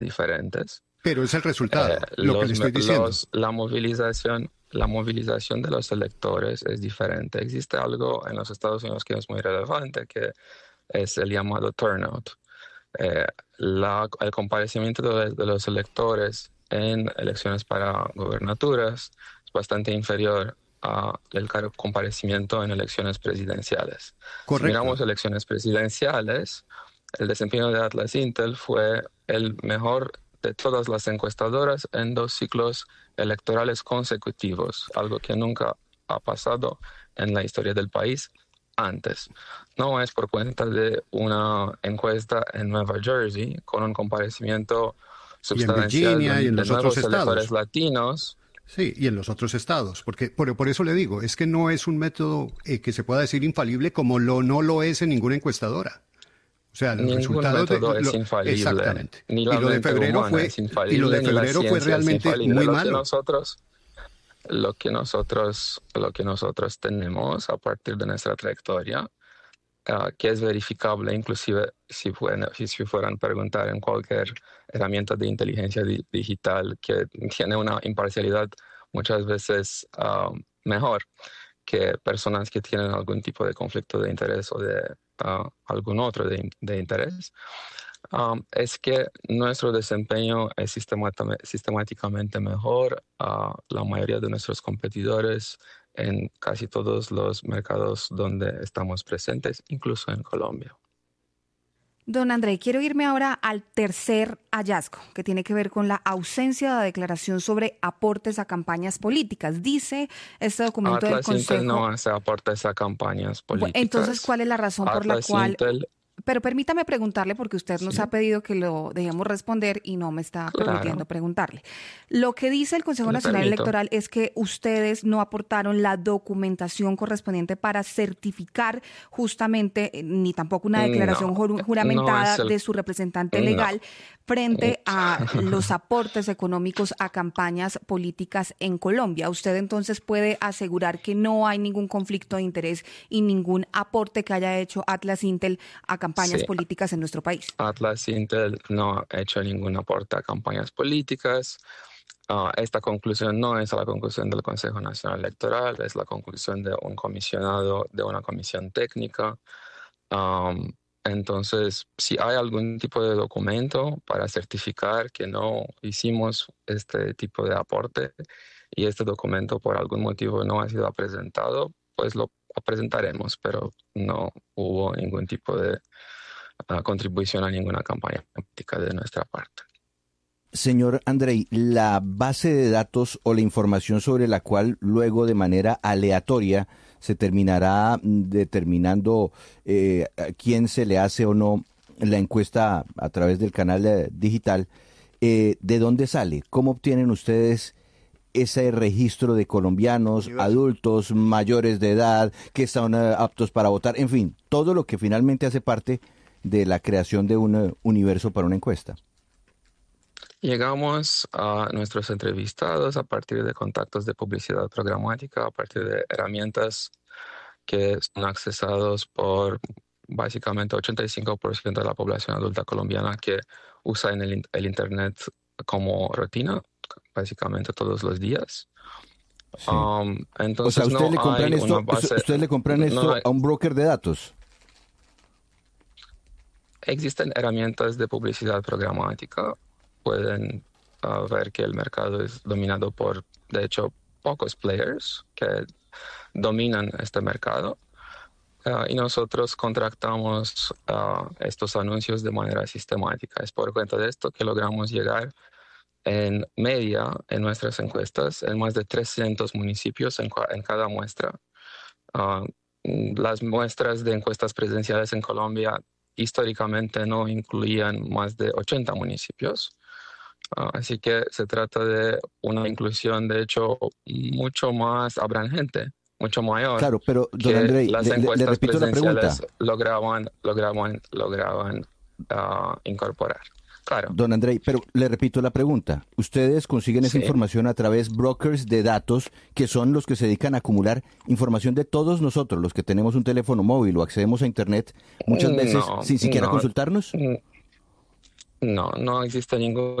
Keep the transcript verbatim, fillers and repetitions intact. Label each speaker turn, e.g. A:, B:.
A: diferentes.
B: Pero es el resultado,
A: Eh,
B: lo que
A: los,
B: le estoy diciendo.
A: los- la movilización, la movilización de los electores es diferente. Existe algo en los Estados Unidos que es muy relevante, que es el llamado turnout. Eh, la- el comparecimiento de, de los electores en elecciones para gobernaturas es bastante inferior al comparecimiento en elecciones presidenciales. Si
B: Correcto.
A: miramos elecciones presidenciales, el desempeño de Atlas Intel fue el mejor de todas las encuestadoras en dos ciclos electorales consecutivos, algo que nunca ha pasado en la historia del país antes. No es por cuenta de una encuesta en Nueva Jersey con un comparecimiento
B: Y en
A: sustancial
B: Virginia y
A: de,
B: en
A: de
B: los otros
A: nuevos electores
B: estados.
A: latinos.
B: Sí, y en los otros estados, porque por, por eso le digo, es que no es un método eh, que se pueda decir infalible como lo no lo es en ninguna encuestadora. O sea, los
A: Ningún
B: resultados de
A: método es
B: lo,
A: infalible,
B: exactamente.
A: ni
B: Y
A: la
B: lo de
A: mente
B: febrero
A: humana
B: fue
A: es
B: y lo de
A: infalible, ni la
B: febrero fue
A: ciencia es
B: realmente
A: infalible.
B: muy
A: Lo que
B: malo.
A: nosotros, lo que nosotros, lo que nosotros tenemos a partir de nuestra trayectoria, uh, que es verificable, inclusive si, fueran, si, si fueran a preguntar en cualquier herramienta de inteligencia di- digital que tiene una imparcialidad muchas veces uh, mejor que personas que tienen algún tipo de conflicto de interés o de uh, algún otro de, de interés, um, es que nuestro desempeño es sistemáticamente mejor a la mayoría de nuestros competidores en casi todos los mercados donde estamos presentes, incluso en Colombia.
C: Don André, quiero irme ahora al tercer hallazgo, que tiene que ver con la ausencia de declaración sobre aportes a campañas políticas. Dice este documento del
A: Atlas Intel no
C: Consejo...
A: hace aportes a campañas
C: Bu- Entonces,
A: políticas.
C: ¿cuál es la razón por la
A: Atlas
C: cual...
A: Intel,
C: Pero permítame preguntarle, porque usted nos
A: sí,
C: ha pedido que lo dejemos responder y no me está permitiendo
A: claro,
C: preguntarle. Lo que dice el Consejo
A: le
C: Nacional
A: permito.
C: Electoral es que ustedes no aportaron la documentación correspondiente para certificar justamente, eh, ni tampoco una declaración
A: No,
C: jur-
A: no
C: juramentada
A: es el...
C: de su representante
A: No.
C: legal frente a los aportes económicos a campañas políticas en Colombia. Usted entonces puede asegurar que no hay ningún conflicto de interés y ningún aporte que haya hecho Atlas Intel a campañas
A: Sí,
C: políticas en nuestro país.
A: Atlas Intel no ha hecho ningún aporte a campañas políticas. Uh, esta conclusión no es la conclusión del Consejo Nacional Electoral, es la conclusión de un comisionado de una comisión técnica. Um, entonces, si hay algún tipo de documento para certificar que no hicimos este tipo de aporte y este documento por algún motivo no ha sido presentado, pues lo presentaremos, pero no hubo ningún tipo de uh, contribución a ninguna campaña política de nuestra parte.
D: Señor Andrei, la base de datos o la información sobre la cual luego de manera aleatoria se terminará determinando eh, a quién se le hace o no la encuesta a través del canal eh, digital, eh, ¿de dónde sale? ¿Cómo obtienen ustedes ese registro de colombianos, adultos, mayores de edad, que están uh, aptos para votar? En fin, todo lo que finalmente hace parte de la creación de un uh, universo para una encuesta.
A: Llegamos a nuestros entrevistados a partir de contactos de publicidad programática, a partir de herramientas que son accesados por básicamente ochenta y cinco por ciento de la población adulta colombiana que usa en el, el Internet como rutina, básicamente todos los días.
D: Sí.
A: Um, entonces
D: o sea, ¿usted
A: no
D: le compran
A: hay
D: esto,
A: una base,
D: ¿usted le compran esto
A: no hay,
D: a un broker de datos?
A: Existen herramientas de publicidad programática. Pueden uh, ver que el mercado es dominado por, de hecho, pocos players que dominan este mercado. Uh, y nosotros contratamos uh, estos anuncios de manera sistemática. Es por cuenta de esto que logramos llegar en media en nuestras encuestas en más de trescientos municipios en, en cada muestra. Uh, las muestras de encuestas presidenciales en Colombia históricamente no incluían más de ochenta municipios. Uh, así que se trata de una inclusión, de hecho, mucho más abrangente, mucho mayor,
D: claro, pero don
A: que
D: Andrei,
A: las
D: le,
A: encuestas
D: le repito la pregunta.
A: presidenciales lograban, lograban, lograban uh, incorporar. Claro.
D: Don Andrei, pero le repito la pregunta. Ustedes consiguen esa
A: Sí.
D: información a través de brokers de datos, que son los que se dedican a acumular información de todos nosotros, los que tenemos un teléfono móvil o accedemos a Internet, muchas veces
A: No,
D: sin siquiera
A: no,
D: consultarnos.
A: No, no existe ningún